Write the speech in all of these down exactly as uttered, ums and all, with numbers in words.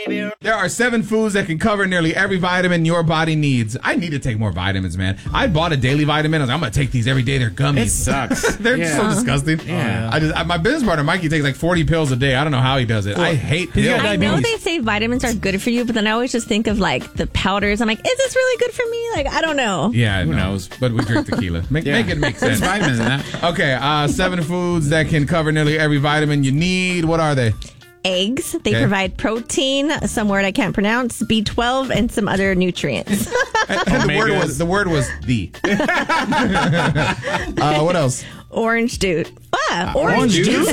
baby. There are seven foods that can cover nearly every vitamin your body needs. I need to take more vitamins, man. I bought a daily vitamin. I was like, I'm going to take these every day. They're gummies. It sucks. They're Yeah. so disgusting. Yeah. I just, I, my business partner, Mikey, takes like forty pills a day. I don't know how he does it. I hate pills. got I know diabetes. they say vitamins are good for you, but then I always just think of like the powders. I'm like, is this really good for me? Like, I don't know. Yeah, Who no, knows? But we drink tequila. Make, Yeah. make it make sense. There's vitamins in that. Okay, uh, seven foods that can cover nearly every vitamin you need. What are they? Eggs. They Okay. provide protein, some word I can't pronounce, B twelve, and some other nutrients. And the word Omegas. was the word was the. uh, what else? Orange juice. Ah, orange juice.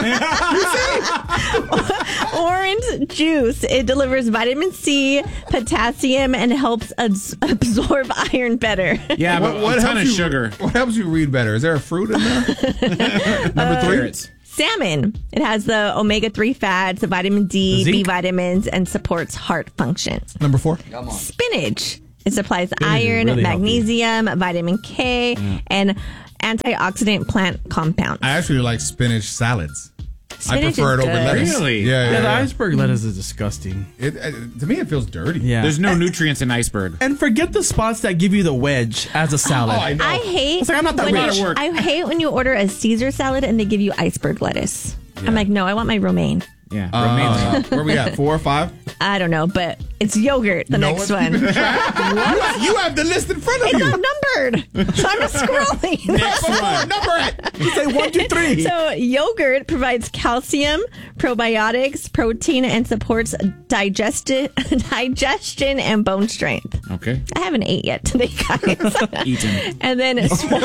Orange juice. It delivers vitamin C, potassium, and helps abs- absorb iron better. Yeah, but a ton helps of you, sugar. What helps you read better? Is there a fruit in there? Number three. Carrots. Salmon. It has the omega three fats, the vitamin D, Zinc? B vitamins, and supports heart function. Number four. Spinach. It supplies is iron, really magnesium, vitamin K, and antioxidant plant compounds. I actually like spinach salads. Spinach I prefer is it over good. lettuce. Really? Yeah, yeah. Yeah, the yeah. iceberg lettuce is disgusting. It, uh, to me, it feels dirty. Yeah. There's no nutrients in iceberg. And forget the spots that give you the wedge as a salad. Oh, I know. I hate. It's like, I'm not that when rich. you- Work. I hate when you order a Caesar salad and they give you iceberg lettuce. I'm like, no, I want my romaine. Yeah. Uh, where we at? Four or five? I don't know, but it's yogurt. The No next one's one. keeping track? What? You have the list in front of It's you. not numbered, so I'm just scrolling. Next Come on, one. number it. You say one, two, three. So yogurt provides calcium, probiotics, protein, and supports digesti- digestion and bone strength. Okay. I haven't ate yet today, guys. Eaten. And then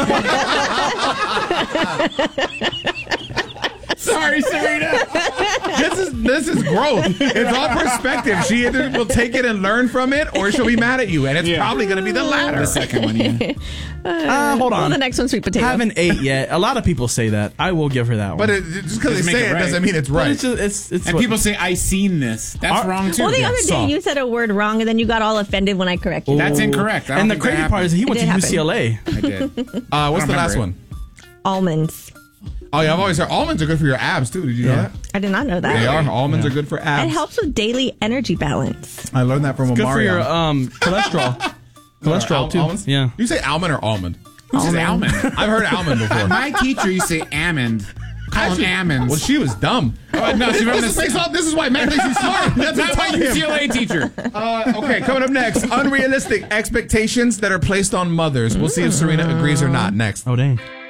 Sorry, Serena. This is this is growth. It's all perspective. She either will take it and learn from it, or she'll be mad at you, and it's Yeah. probably going to be the latter. The second one, yeah. Uh, hold well, on. the next one's sweet potato. Haven't ate yet. A lot of people say that. I will give her that one. But it, just because they Doesn't make say it it right. doesn't mean it's But right. it's just, it's, it's And what- people say, I seen this. That's Our- wrong, too. well, the Yeah, other saw. day you said a word wrong, and then you got all offended when I corrected you. That's incorrect. I don't And the think that crazy part is he It went to did happen. U C L A. I did. uh, what's the I don't last remember one? Almonds. Oh yeah, I've always heard almonds are good for your abs too. Did you know Yeah. that? I did not know that. They are. Almonds Yeah. are good for It abs. helps with daily energy balance. I learned that from Good Omarion. for your um, cholesterol. cholesterol, Al- too. Almonds? Yeah. You say almond or almond? Who says almond? I've heard almond before. My teacher used to say almond. Call them almonds. Well, she was dumb. Oh, no, she this, makes all, this is why Matt thinks he's smart. That's Not what my I U C him. L A teacher. Uh, okay, coming up next, unrealistic expectations that are placed on mothers. We'll see if Serena agrees or not next. Oh, dang.